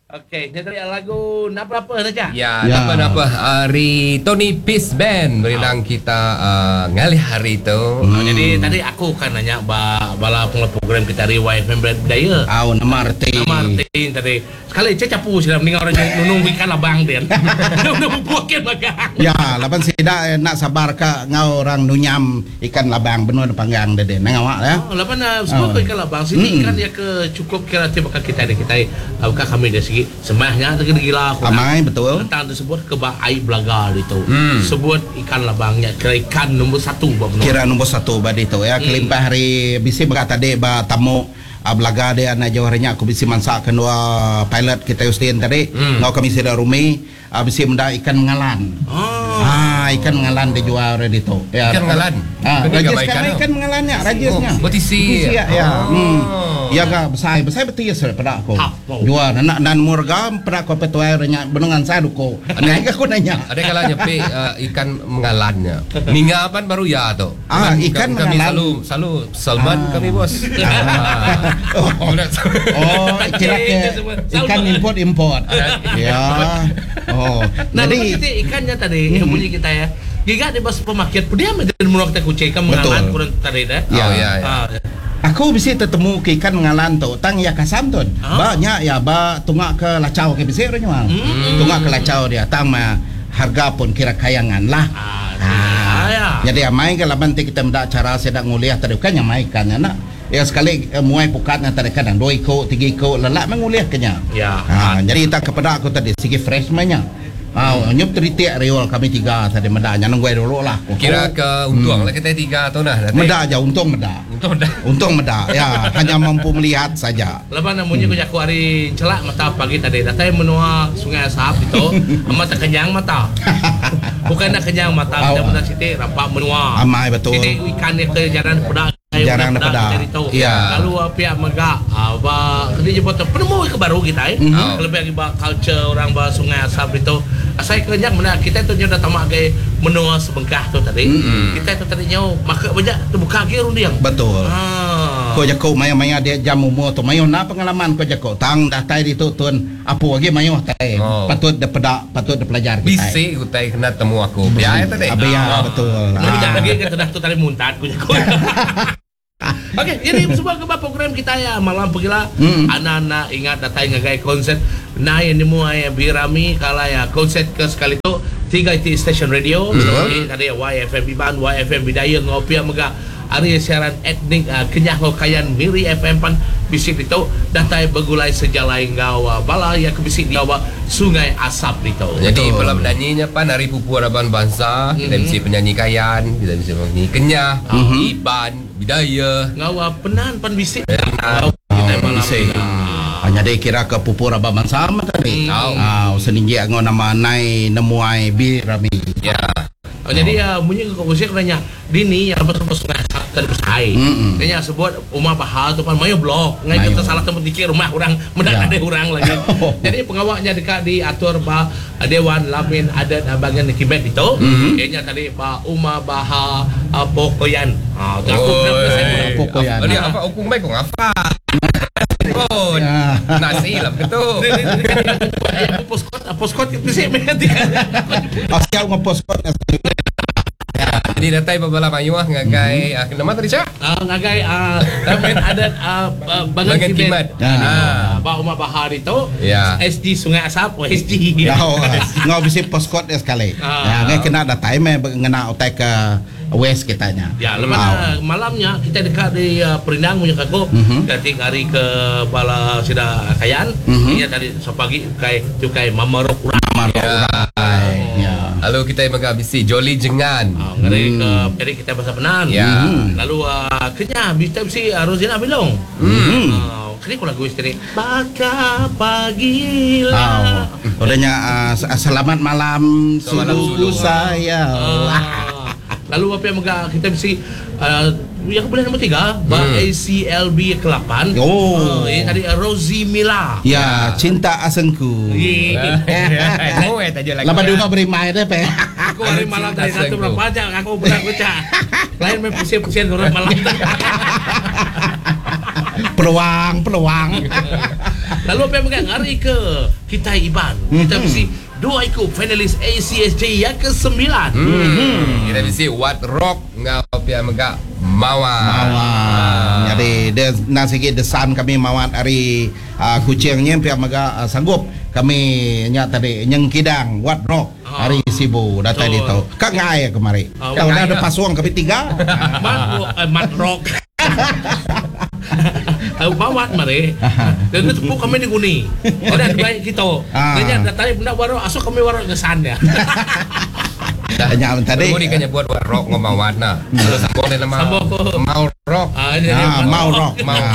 Okey, dia tadi lagu apa-apa saja. Ya, apa-apa hari Tony Peace Band berinang kita ngalih hari itu. Jadi tadi aku kan nanya bala program kita Riwayat Member Budaya. Nama Martin tadi. Sekali saya capu sila mending orang nunung ikan labang dia. Nunung buakin bagang. Ya, lapan sida nak sabar ka ngau orang nunyam ikan labang benar panggang dede. Nangawak ya. Lapan semua ikan labang sini ikan dia ke cukup kira tiba kita ada kita bukan kami dari segi semahnya tergila aku. Amai betul. Tentang disebut keba air belaga itu. Sebut ikan labangnya kira ikan nombor 1 kira nombor 1 badi itu ya. Kelimpah hari bisi berkata de ba tamu belaga dia na jawarinya aku bisi mansa kedua pilot kita Justin tadi. Ngau kami sida rumi bisi menda ikan mengalan. Ikan mengalan dijual ready itu. Ya, ikan mengalan. Ikan mengalannya rajisnya. Betisi. Ya. Ya ga besar betis pada aku. Jual dan murga pada aku petuainya benungan saya duko. Ngai aku nanya. Ada kalanya ikan mengalannya. Minggapan baru ya tuh. Ikan kami mengalan. selalu Salman kami bos. Kira ikan import. Ya. Jadi ikannya tadi yang bunyi kita ya. Giga di bas pemakaian dia menjadi menolak kita kucing kan mengalan kurang tadi dah. Ya. Aku bisa ketemu ke ikan mengalan tu tang ya kasantun. Banyak ya tunggak ke lacau ke bisa orang tunggak ke lacau dia tang harga pun kira kayangan lah. Jadi amai ke laban kita mendak cara sedang nguliah tadi kan yang mai kan nak. Ya sekali muai pukatnya tadi kadang 2 iko 3 iko lelak menguliah kenya. Jadi kita kepada aku tadi segi fresh mainnya. Nyup teritik riol kami 3 tadi medanya nunggu dulu lah. Kira ke untung lah kita 3 atau nah. Meda aja untung meda. Ya hanya mampu melihat saja. Lepas namanya aku jaku hari celak mata pagi tadi datang menua Sungai Asap itu mata kenyang mata. Bukan nak kenyang mata kita benar siti rampak menua. Amai betul. Siti ikan dia ke jaran pedak. Jarang pada. Ya. Lalu pihak megak kerja jemput penemu ke baru kita lebih lagi culture orang bah Sungai Asap itu. Saya kenyang mana kita tu dah tamak gay menua sebengkah tu tadi. Kita tu tadi nyaw maka banyak terbuka lagi rundiang. Betul. Kau jago maya dia jam umur tu mayo na pengalaman kau jago tang dah tai di tu tun apa lagi mayo tai patut dah pedak patut dah pelajar kita. Bisi ku tai kena temu aku. Biaya tadi. Biaya betul. Tidak lagi kita dah tu tadi muntah ku jago. Okey, jadi sebuah kebab program kita ya malam pergilah anak-anak ingat datang ngagai konsert naik nemu ya birami kala ya konsert ke sekali tu 3 IT station radio tadi YFM Biban YFM Bidaya ngopi mega hari siaran etnik kenyah kayan Miri FM pan bisik itu datang bergulai sejalai gawa bala ya ke bisik gawa Sungai Asap itu. Jadi pala penyanyinya pan hari pupu harapan bangsa kita mesti penyanyi kayan kita mesti penyanyi kenyah Iban Bidaya gawa penan pan bisik kita malam hanya dia kira ke pupur abang sama tadi seninggi ngau nama nai nemuai birami ya. Jadi bunyi ke musik nanya dini yang betul Sungai Asap tadi besai. Kayaknya sebut rumah bahal tu pan mayo blok. Ngai kita salah tempat dikir rumah orang mendak ada orang lagi. Jadi pengawaknya dekat diatur bah Dewan Lamin Adat bagian Kibat itu. Kayaknya tadi Pak Uma Baha Pokoyan. Aku saya Pokoyan. Dia apa hukum baik kok apa? Oh, nasi lah betul. Poskot itu sih mesti. Asyik ngeposkot. Jadi datai pabala mayuah ngagai nama tadi cak? Ngagai Lamin Adat bagian Kibat. Pak Uma Bahar itu SD Sungai Asap SD. Ngau bisi poskot sekali. Ngai kena datai ngena otak ke West kitanya. Ya, lepas malamnya kita dekat di Perindang punya kaku. Ketika hari ke bala sida kayan, dia tadi sepagi kai mamarok urang. Lalu kita menghabisi Joli Jengan. Jadi kita bahasa penan. Lalu kenyah kita mesti Rozina Bilong. Kini aku lagu istri. Baka pagilah. Udahnya selamat malam subuh saya. Lalu apa yang kita mesti yang boleh nombor 3 ACLB ke-8. Tadi Rosie Mila. Ya, cinta asengku. Lama dulu beri main deh, Pe. Aku hari malam tadi satu berapa aja aku pernah baca. Lain main pusing-pusing orang malam. Peluang. Lalu apa yang pegang hari ke kita Iban. Kita mesti dua ikut finalis ACSJ yang ke-9. Kita mesti What Rock ngau pia megak mawar. Jadi dia nak sikit desan kami mawat hari kucingnya pihak maga sanggup kami nya tadi nyeng kidang What Rock hari Sibu data Betul. itu. Kak ngai kemari. Kalau ada pasuang kami 3. Mat Rock. Mawat mari. Dan itu pun kami diguni. Orang baik kita. Ternyata tadi benda baru asal kami baru ngesan ya. Nya tadi. Tadi kan buat What Rock ngomong warna. Terus sambung dia nama Mau Rock. Mau Rock.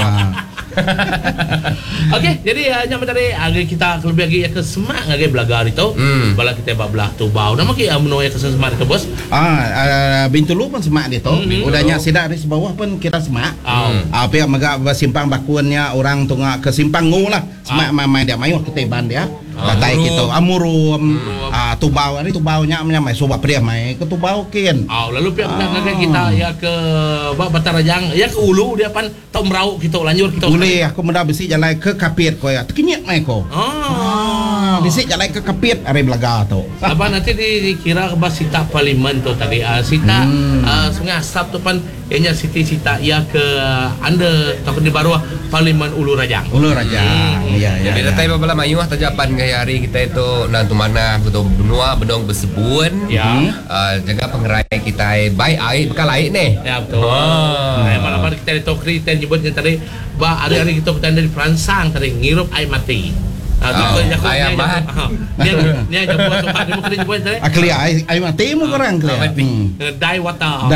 Okey, jadi hanya tadi kita lebih lagi ke semak lagi belagar itu. Bala kita belah tu bau. Nama kita menoi ke semak ke bos. Bintulu pun semak dia tu. Udahnya sidak di bawah pun kita semak. Pihak maga simpang bakuannya orang tungak ke simpang ngu lah. Semak mai dia mayu kita ban dia. Batai kita amurum. Tubau ni tubaunya mai sobat pria mai ke tubau ken. Lalu pihak kita ya ke Batarajang, ya ke Ulu dia pan tau merau kita lanjut kita. Boleh aku mendak besi jalan ke Kapit ko ya. Tekinyat mai ko. Besi jalan ke Kapit are belaga tu. Apa nanti dikira ke Sita Parlimen tu tadi. Sita Sungai Asap tu pan ianya Sita ya ke anda takut di bawah Parlimen Ulu Rajang. Ulu Rajang. Ya ya. Jadi datang beberapa mayuh tajapan gaya hari kita itu nantu mana betul benua bedong bersebun. Jaga pengerai kita baik air bekal air ni. Ya betul. Malam kita di Tokri kita nyebutnya tadi hari-hari kita dari peransang tadi ngirup air mati. Ayam mahat. Dia buat tempat dia mungkin buat tadi. Akli ai mati mu korang kli. Dai water.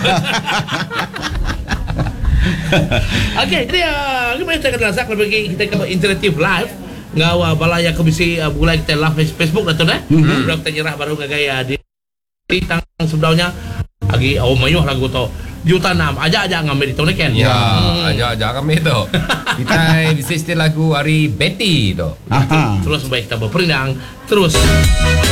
Okey, jadi gimana kita kenal sak lebih kita ke interaktif live. Ngawa balaya ke bisi bulai kita live Facebook dah tu dah. Sudah kita nyerah baru gaya di tang sebenarnya lagi mayuh lagu tu. Juta 6 aja ngambil di tahun kan. Ya, aja ngambil tu. Kita bisa istilah lagu hari Betty tu. Terus baik kita berperindang terus.